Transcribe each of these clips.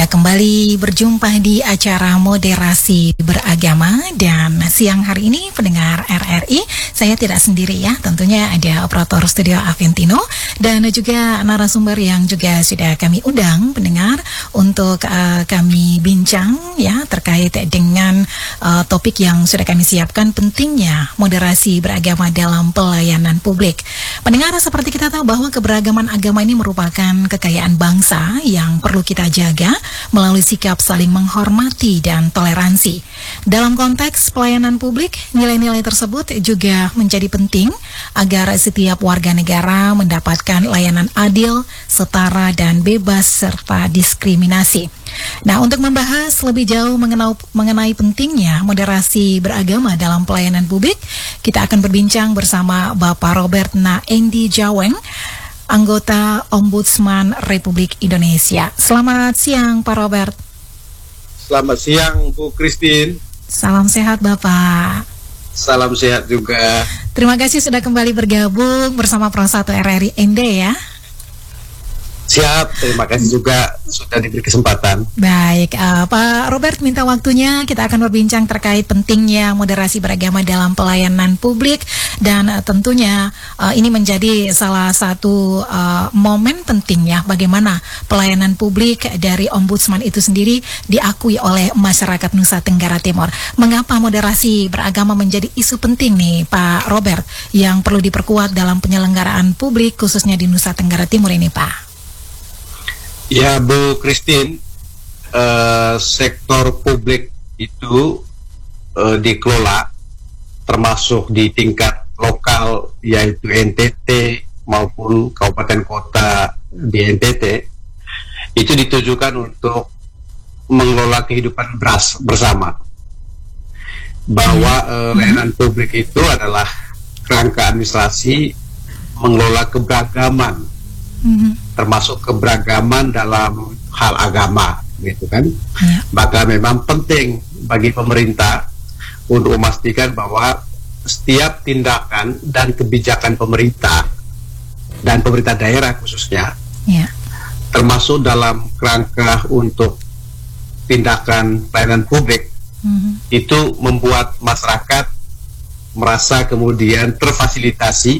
Kita kembali berjumpa di acara Moderasi Beragama, dan siang hari ini pendengar RRI, saya tidak sendiri ya, tentunya ada operator studio Aventino dan juga narasumber yang juga sudah kami undang pendengar untuk kami bincang ya terkait dengan topik yang sudah kami siapkan, pentingnya moderasi beragama dalam pelayanan publik. Pendengar, seperti kita tahu bahwa keberagaman agama ini merupakan kekayaan bangsa yang perlu kita jaga melalui sikap saling menghormati dan toleransi. Dalam konteks pelayanan publik, nilai-nilai tersebut juga menjadi penting agar setiap warga negara mendapatkan layanan adil, setara, dan bebas serta diskriminasi. Nah, untuk membahas lebih jauh mengenai pentingnya moderasi beragama dalam pelayanan publik, kita akan berbincang bersama Bapak Robert Naendi Jaweng, anggota Ombudsman Republik Indonesia. Selamat siang, Pak Robert. Selamat siang, Bu Christine. Salam sehat, Bapak. Salam sehat juga. Terima kasih sudah kembali bergabung bersama Pro 1 RRI ND ya. Siap, terima kasih juga sudah diberi kesempatan. Baik, Pak Robert minta waktunya, kita akan berbincang terkait pentingnya moderasi beragama dalam pelayanan publik, dan tentunya ini menjadi salah satu momen penting ya, bagaimana pelayanan publik dari Ombudsman itu sendiri diakui oleh masyarakat Nusa Tenggara Timur. Mengapa moderasi beragama menjadi isu penting nih Pak Robert, yang perlu diperkuat dalam penyelenggaraan publik khususnya di Nusa Tenggara Timur ini, Pak? Ya, Bu Christine, sektor publik itu dikelola termasuk di tingkat lokal yaitu NTT maupun kabupaten kota di NTT, itu ditujukan untuk mengelola kehidupan bersama, bahwa layanan publik itu adalah kerangka administrasi mengelola keberagaman, termasuk keberagaman dalam hal agama, gitu kan? Ya. Maka memang penting bagi pemerintah untuk memastikan bahwa setiap tindakan dan kebijakan pemerintah dan pemerintah daerah khususnya, ya, termasuk dalam kerangka untuk tindakan pelayanan publik, itu membuat masyarakat merasa kemudian terfasilitasi,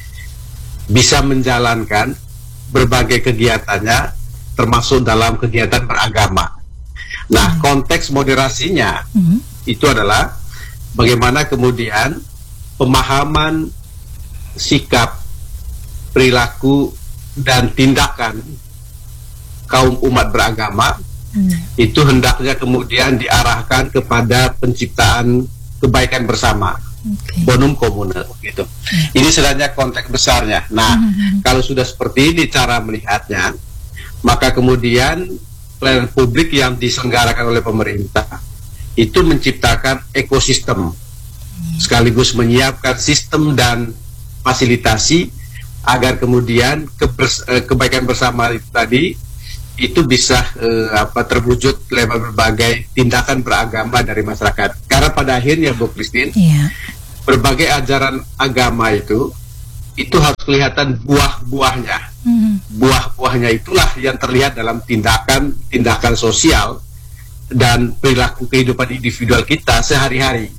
bisa menjalankan berbagai kegiatannya, termasuk dalam kegiatan beragama. Nah, konteks moderasinya itu adalah bagaimana kemudian pemahaman, sikap, perilaku, dan tindakan kaum umat beragama itu hendaknya kemudian diarahkan kepada penciptaan kebaikan bersama. Bonum komunal gitu. Ini sebenarnya konteks besarnya. Nah, kalau sudah seperti ini cara melihatnya, maka kemudian pelayanan publik yang diselenggarakan oleh pemerintah itu menciptakan ekosistem, sekaligus menyiapkan sistem dan fasilitasi agar kemudian kebaikan bersama itu tadi itu bisa terwujud lewat berbagai tindakan beragama dari masyarakat. Karena pada akhirnya, Bu Christine, berbagai ajaran agama itu harus kelihatan buah-buahnya. Buah-buahnya itulah yang terlihat dalam tindakan sosial dan perilaku kehidupan individual kita sehari-hari.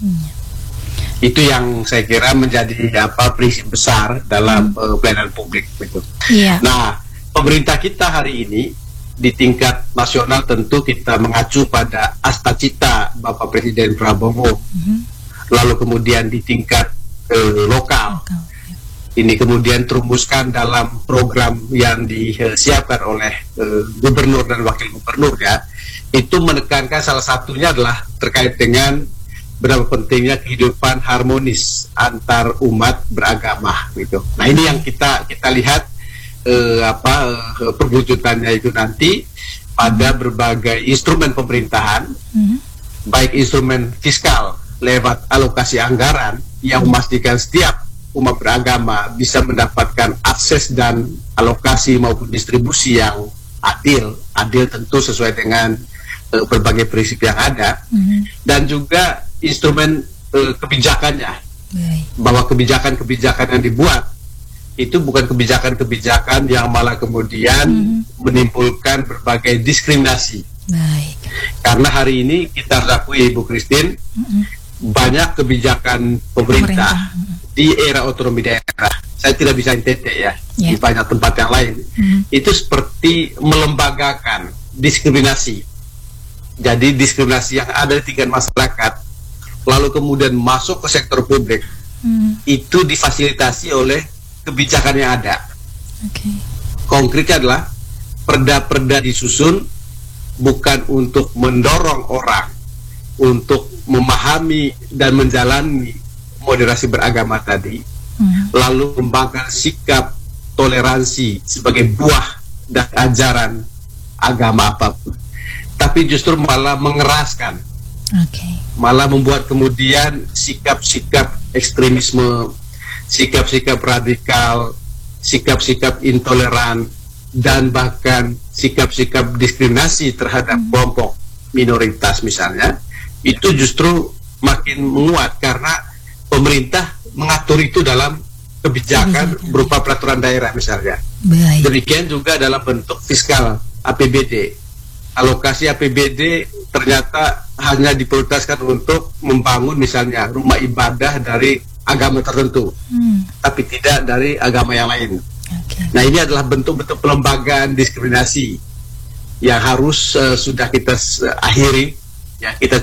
Itu yang saya kira menjadi prinsip besar dalam pelayanan publik. Gitu. Nah, pemerintah kita hari ini di tingkat nasional tentu kita mengacu pada Astacita Bapak Presiden Prabowo, lalu kemudian di tingkat lokal, ini kemudian terumuskan dalam program yang disiapkan oleh gubernur dan wakil gubernur ya, itu menekankan salah satunya adalah terkait dengan berapa pentingnya kehidupan harmonis antar umat beragama gitu. Nah, ini yang kita lihat perwujudannya itu nanti pada berbagai instrumen pemerintahan, baik instrumen fiskal lewat alokasi anggaran yang memastikan setiap umat beragama bisa mendapatkan akses dan alokasi maupun distribusi yang adil tentu sesuai dengan berbagai prinsip yang ada, dan juga instrumen kebijakannya, bahwa kebijakan-kebijakan yang dibuat itu bukan kebijakan-kebijakan yang malah kemudian menimbulkan berbagai diskriminasi. Baik. Karena hari ini kita akui, Ibu Christine, banyak kebijakan pemerintah di era otonomi daerah. Saya tidak bisa NTT ya, di banyak tempat yang lain. Itu seperti melembagakan diskriminasi. Jadi diskriminasi yang ada di tingkat masyarakat, lalu kemudian masuk ke sektor publik, itu difasilitasi oleh kebijakan yang ada. Konkretnya adalah perda-perda disusun bukan untuk mendorong orang untuk memahami dan menjalani moderasi beragama tadi, lalu mengembangkan sikap toleransi sebagai buah dan ajaran agama apapun, tapi justru malah mengeraskan, malah membuat kemudian sikap-sikap ekstremisme, sikap-sikap radikal, sikap-sikap intoleran, dan bahkan sikap-sikap diskriminasi terhadap kelompok minoritas misalnya, itu justru makin menguat karena pemerintah mengatur itu dalam kebijakan berupa peraturan daerah misalnya. Demikian juga dalam bentuk fiskal APBD. Alokasi APBD ternyata hanya diprioritaskan untuk membangun misalnya rumah ibadah dari agama tertentu, tapi tidak dari agama yang lain. Nah, ini adalah bentuk-bentuk pelembagaan diskriminasi yang harus sudah kita akhiri. Ya, kita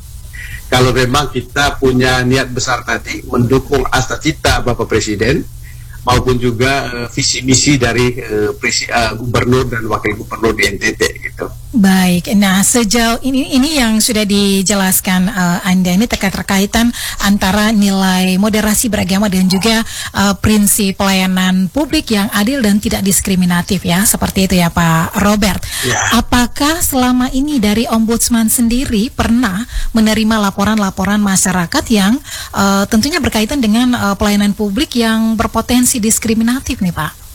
kalau memang kita punya niat besar tadi mendukung cita-cita Bapak Presiden maupun juga visi misi dari gubernur dan wakil gubernur di NTT gitu. Baik, nah sejauh ini yang sudah dijelaskan Anda ini terkaitan antara nilai moderasi beragama dan juga prinsip pelayanan publik yang adil dan tidak diskriminatif ya, seperti itu ya Pak Robert. Apakah selama ini dari Ombudsman sendiri pernah menerima laporan-laporan masyarakat yang tentunya berkaitan dengan pelayanan publik yang berpotensi diskriminatif nih Pak?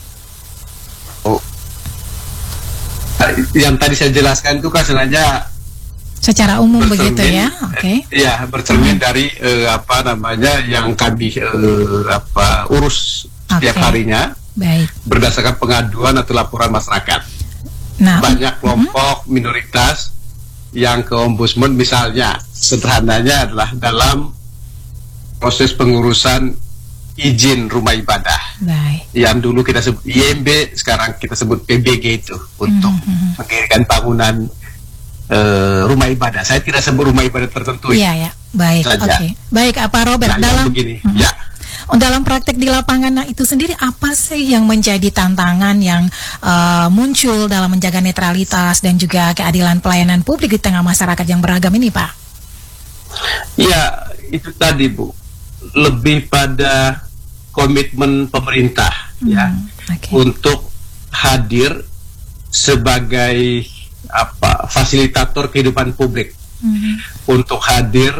Yang tadi saya jelaskan itu kan sebenarnya secara umum begitu ya, ya bercermin dari yang kami urus setiap harinya, berdasarkan pengaduan atau laporan masyarakat. Banyak kelompok minoritas yang ke Ombudsman misalnya, sederhananya adalah dalam proses pengurusan izin rumah ibadah, yang dulu kita sebut IMB, sekarang kita sebut PBG itu untuk mendirikan bangunan rumah ibadah. Saya tidak sebut rumah ibadah tertentu. Baik, baik, Pak Robert, dalam praktek di lapangan itu sendiri apa sih yang menjadi tantangan yang muncul dalam menjaga netralitas dan juga keadilan pelayanan publik di tengah masyarakat yang beragam ini, Pak? Ya, itu tadi Bu, lebih pada komitmen pemerintah untuk hadir sebagai fasilitator kehidupan publik, untuk hadir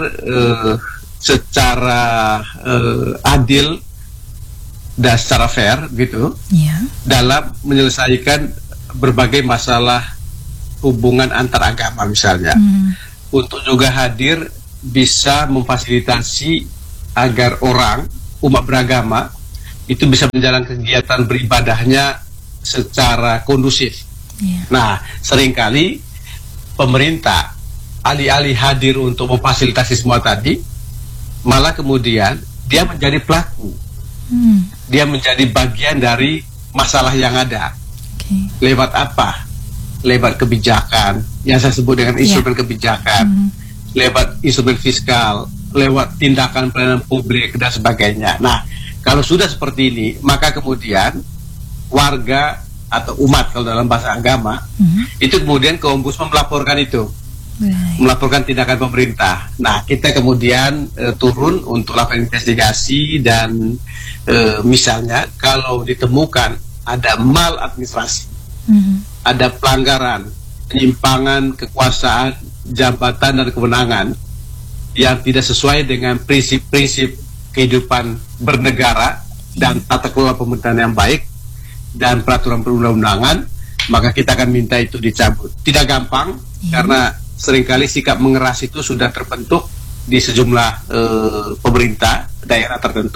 secara adil dan secara fair gitu, dalam menyelesaikan berbagai masalah hubungan antar agama misalnya, untuk juga hadir bisa memfasilitasi agar umat beragama itu bisa menjalankan kegiatan beribadahnya secara kondusif. Nah, seringkali pemerintah alih-alih hadir untuk memfasilitasi semua tadi, malah kemudian dia menjadi pelaku, dia menjadi bagian dari masalah yang ada. Lewat apa? Lewat kebijakan yang saya sebut dengan instrumen kebijakan, lewat instrumen fiskal, lewat tindakan pelayanan publik dan sebagainya. Nah, kalau sudah seperti ini, maka kemudian warga atau umat kalau dalam bahasa agama itu kemudian ke Ombudsman melaporkan itu, melaporkan tindakan pemerintah. Nah, kita kemudian turun untuk lakukan investigasi dan misalnya kalau ditemukan ada maladministrasi, ada pelanggaran, penyimpangan kekuasaan, jabatan dan kewenangan yang tidak sesuai dengan prinsip-prinsip kehidupan bernegara dan tata kelola pemerintahan yang baik dan peraturan perundang-undangan, maka kita akan minta itu dicabut. Tidak gampang, karena seringkali sikap mengeras itu sudah terbentuk di sejumlah pemerintah daerah tertentu,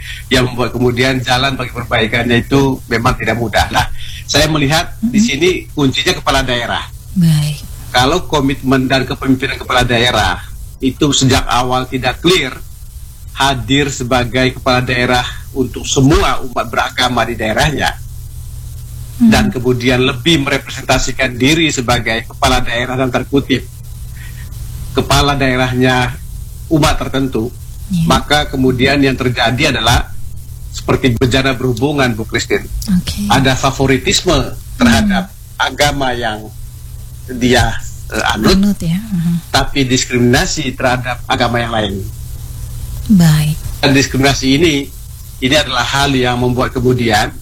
yang membuat kemudian jalan bagi perbaikannya itu memang tidak mudah. Nah, saya melihat di sini kuncinya kepala daerah. Baik. Kalau komitmen dan kepemimpinan kepala daerah itu sejak awal tidak clear, hadir sebagai kepala daerah untuk semua umat beragama di daerahnya, dan kemudian lebih merepresentasikan diri sebagai kepala daerah dan terkutip kepala daerahnya umat tertentu, maka kemudian yang terjadi adalah seperti bejana berhubungan, Bu Christine. Ada favoritisme terhadap agama yang dia anut ya. Tapi diskriminasi terhadap agama yang lain. Baik. Dan diskriminasi ini adalah hal yang membuat kemudian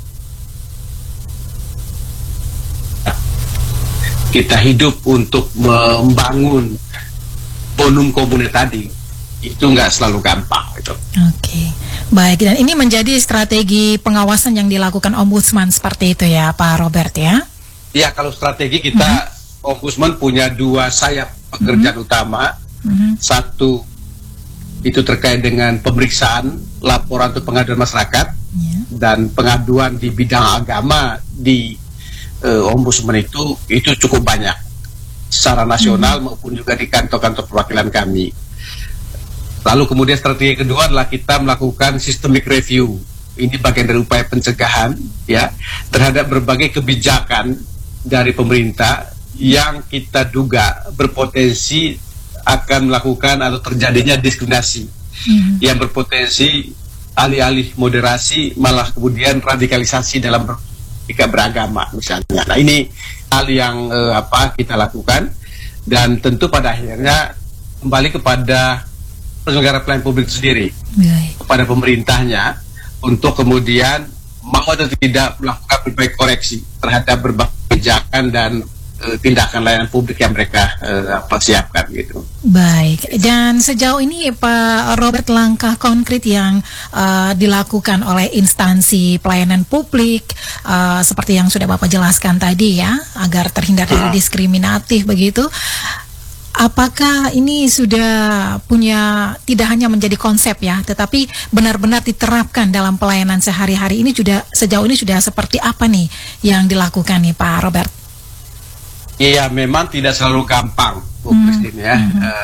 kita hidup untuk membangun bonum komune tadi itu nggak selalu gampang gitu. Oke. Baik, dan ini menjadi strategi pengawasan yang dilakukan Ombudsman seperti itu ya Pak Robert ya? Ya, kalau strategi kita Ombudsman punya dua sayap pekerjaan utama. Satu itu terkait dengan pemeriksaan laporan atau pengaduan masyarakat dan pengaduan di bidang agama di Ombudsman itu cukup banyak secara nasional maupun juga di kantor-kantor perwakilan kami. Lalu kemudian strategi kedua adalah kita melakukan systemic review. Ini bagian dari upaya pencegahan ya terhadap berbagai kebijakan dari pemerintah yang kita duga berpotensi akan melakukan atau terjadinya diskriminasi yang berpotensi alih-alih moderasi malah kemudian radikalisasi dalam beragama misalnya. Nah, ini hal yang kita lakukan, dan tentu pada akhirnya kembali kepada penyelenggara pelayanan publik itu sendiri, kepada pemerintahnya untuk kemudian mau atau tidak melakukan berbagai koreksi terhadap berbagai kebijakan dan tindakan layanan publik yang mereka siapkan gitu. Baik, dan sejauh ini Pak Robert, langkah konkret yang dilakukan oleh instansi pelayanan publik seperti yang sudah Bapak jelaskan tadi ya, agar terhindar dari diskriminatif begitu, apakah ini sudah punya, tidak hanya menjadi konsep ya, tetapi benar-benar diterapkan dalam pelayanan sehari-hari ini juga, sejauh ini sudah seperti apa nih yang dilakukan nih Pak Robert? Iya, memang tidak selalu gampang, Bu Christine ya.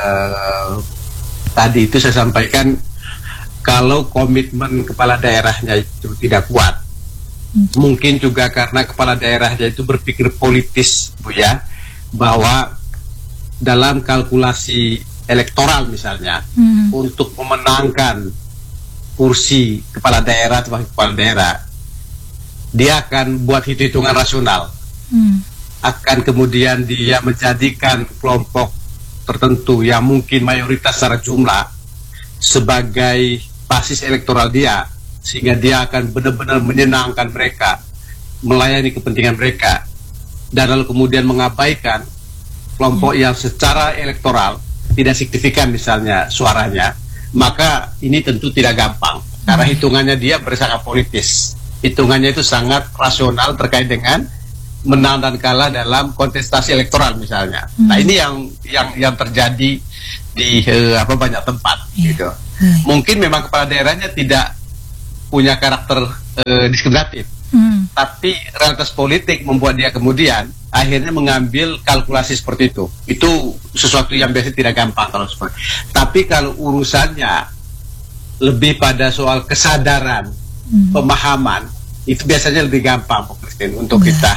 Tadi itu saya sampaikan, kalau komitmen kepala daerahnya itu tidak kuat, mungkin juga karena kepala daerahnya itu berpikir politis, Bu ya, bahwa dalam kalkulasi elektoral misalnya, untuk memenangkan kursi kepala daerah atau wakil kepala daerah, dia akan buat hitung-hitungan rasional. Akan kemudian dia menjadikan kelompok tertentu yang mungkin mayoritas secara jumlah sebagai basis elektoral dia, sehingga dia akan benar-benar menyenangkan mereka, melayani kepentingan mereka, dan lalu kemudian mengabaikan kelompok yang secara elektoral tidak signifikan misalnya suaranya. Maka ini tentu tidak gampang, karena hitungannya dia bersangka politis, hitungannya itu sangat rasional terkait dengan menang dan kalah dalam kontestasi elektoral misalnya. Nah, ini yang terjadi di banyak tempat gitu. Mungkin memang kepala daerahnya tidak punya karakter diskriminatif, tapi realitas politik membuat dia kemudian akhirnya mengambil kalkulasi seperti itu. Itu sesuatu yang biasanya tidak gampang kalau seperti. Tapi kalau urusannya lebih pada soal kesadaran, pemahaman, itu biasanya lebih gampang, Bu Christine, untuk kita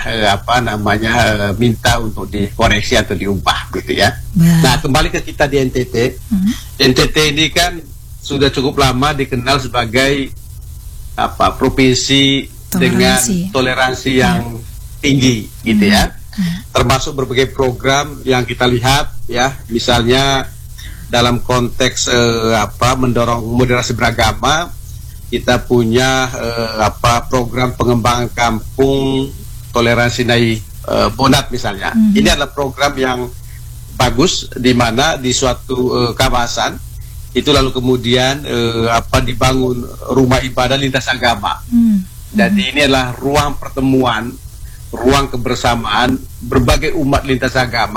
minta untuk dikoreksi atau diubah gitu ya. Nah, kembali ke kita di NTT. NTT ini kan sudah cukup lama dikenal sebagai provinsi dengan toleransi yang tinggi gitu ya. Termasuk berbagai program yang kita lihat ya, misalnya dalam konteks mendorong moderasi beragama, kita punya program pengembangan kampung toleransi nai Bonat misalnya. Ini adalah program yang bagus, di mana di suatu kawasan itu lalu kemudian dibangun rumah ibadah lintas agama. Jadi ini adalah ruang pertemuan, ruang kebersamaan berbagai umat lintas agama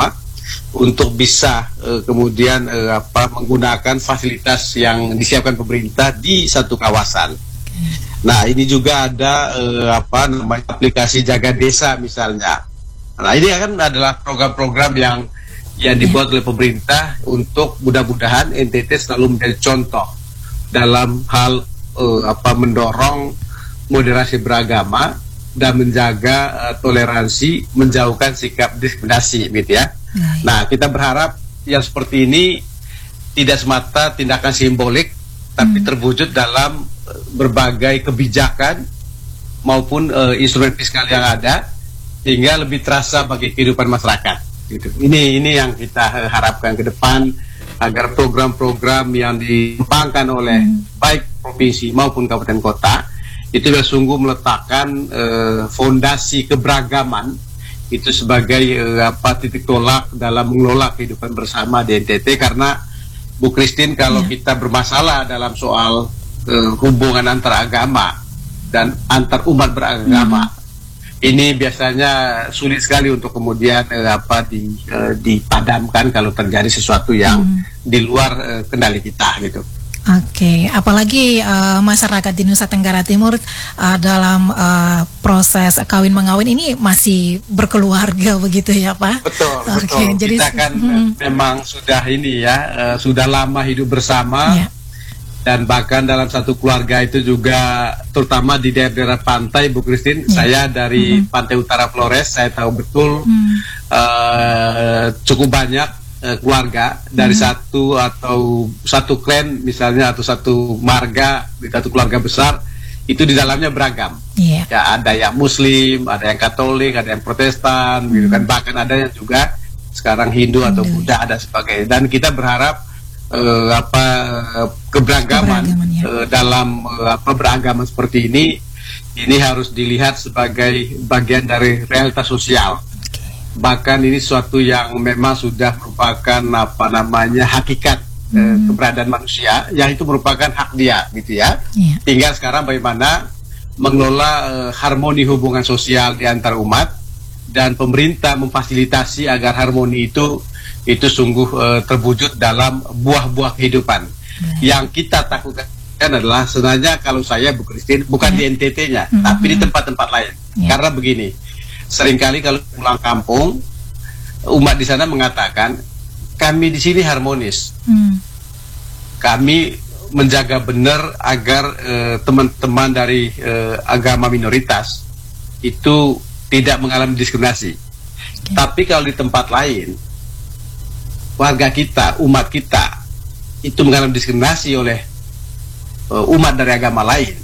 untuk bisa kemudian menggunakan fasilitas yang disiapkan pemerintah di satu kawasan. Nah, ini juga ada aplikasi Jaga Desa misalnya. Nah, ini kan adalah program-program yang dibuat oleh pemerintah untuk mudah-mudahan NTT selalu menjadi contoh dalam hal mendorong moderasi beragama dan menjaga toleransi, menjauhkan sikap diskriminasi, gitu ya. Nah, kita berharap yang seperti ini tidak semata tindakan simbolik, tapi terwujud dalam berbagai kebijakan maupun instrumen fiskal yang ada, sehingga lebih terasa bagi kehidupan masyarakat. Gitu. Ini yang kita harapkan ke depan, agar program-program yang dikembangkan oleh baik provinsi maupun kabupaten kota itu sungguh meletakkan fondasi keberagaman itu sebagai titik tolak dalam mengelola kehidupan bersama di NTT. Karena Bu Christine, kalau kita bermasalah dalam soal hubungan antar agama dan antar umat beragama, ini biasanya sulit sekali untuk kemudian dipadamkan kalau terjadi sesuatu yang di luar kendali kita, gitu. Oke, apalagi masyarakat di Nusa Tenggara Timur dalam proses kawin mengawin ini masih berkeluarga begitu ya Pak? Betul, betul. Jadi kita kan memang sudah sudah lama hidup bersama, dan bahkan dalam satu keluarga itu juga, terutama di daerah pantai, Bu Christine, saya dari Pantai Utara Flores, saya tahu betul cukup banyak keluarga dari satu klan misalnya, atau satu marga di satu keluarga besar itu di dalamnya beragam. Ya, ada yang Muslim, ada yang Katolik, ada yang Protestan, gitu kan. Bahkan ada yang juga sekarang Hindu atau Buddha, ada sebagainya. Dan kita berharap keberagaman dalam beragama seperti ini harus dilihat sebagai bagian dari realitas sosial. Bahkan ini suatu yang memang sudah merupakan hakikat keberadaan manusia, yang itu merupakan hak dia, gitu ya. Tinggal sekarang bagaimana mengelola harmoni hubungan sosial di antar umat, dan pemerintah memfasilitasi agar harmoni itu sungguh terwujud dalam buah-buah kehidupan. Yang kita takutkan adalah sebenarnya, kalau saya Bu Christine, bukan di NTT-nya, tapi di tempat-tempat lain. Karena begini, seringkali kalau pulang kampung, umat di sana mengatakan, kami di sini harmonis. Kami menjaga benar agar teman-teman dari agama minoritas itu tidak mengalami diskriminasi. Tapi kalau di tempat lain, warga kita, umat kita itu mengalami diskriminasi oleh umat dari agama lain,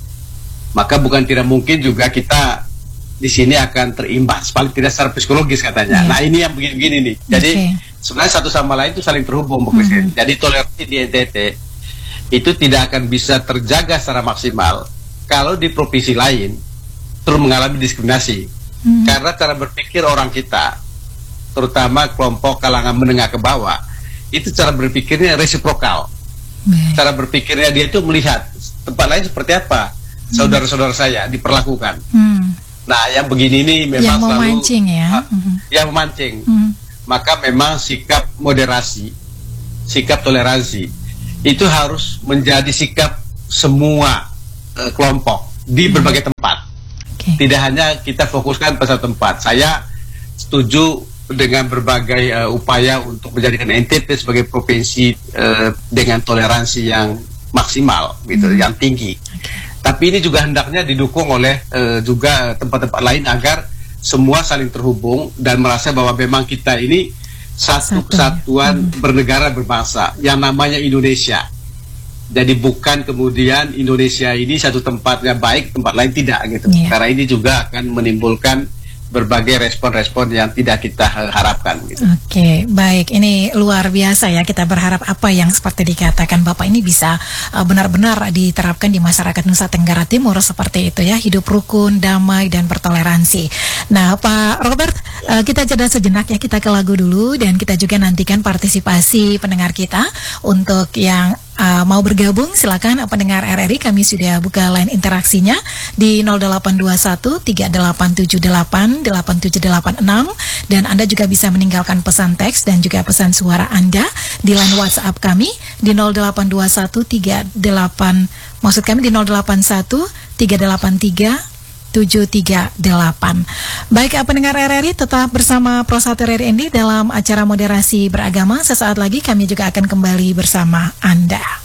maka bukan tidak mungkin juga kita di sini akan terimbas, paling tidak secara psikologis katanya. Nah, ini yang begini-begini nih. Jadi sebenarnya satu sama lain itu saling terhubung, Bu Christine. Jadi toleransi di NTT itu tidak akan bisa terjaga secara maksimal kalau di provinsi lain terus mengalami diskriminasi. Karena cara berpikir orang kita, terutama kelompok kalangan menengah ke bawah, itu cara berpikirnya resiprokal. Cara berpikirnya dia itu melihat tempat lain seperti apa saudara-saudara saya diperlakukan. Nah, yang begini ini memang yang memancing yang memancing. Maka memang sikap moderasi, sikap toleransi itu harus menjadi sikap semua kelompok di berbagai tempat. Tidak hanya kita fokuskan pada satu tempat. Saya setuju dengan berbagai upaya untuk menjadikan NTT sebagai provinsi dengan toleransi yang maksimal, gitu, yang tinggi. Tapi ini juga hendaknya didukung oleh juga tempat-tempat lain agar semua saling terhubung dan merasa bahwa memang kita ini satu kesatuan bernegara berbangsa yang namanya Indonesia. Jadi bukan kemudian Indonesia ini satu tempatnya baik, tempat lain tidak, gitu. Karena ini juga akan menimbulkan berbagai respon-respon yang tidak kita harapkan, gitu. Oke, baik. Ini luar biasa ya. Kita berharap apa yang seperti dikatakan Bapak ini bisa benar-benar diterapkan di masyarakat Nusa Tenggara Timur seperti itu ya. Hidup rukun, damai, dan bertoleransi. Nah, Pak Robert, kita jeda sejenak ya. Kita ke lagu dulu dan kita juga nantikan partisipasi pendengar kita untuk yang mau bergabung, silakan pendengar RRI, kami sudah buka line interaksinya di 0821 3878 8786, dan Anda juga bisa meninggalkan pesan teks dan juga pesan suara Anda di line WhatsApp kami di 0821 maksud kami di 081 383 738. Baik, pendengar RRI, tetap bersama Pro 1 RRI Indi dalam acara moderasi beragama. Sesaat lagi kami juga akan kembali bersama Anda.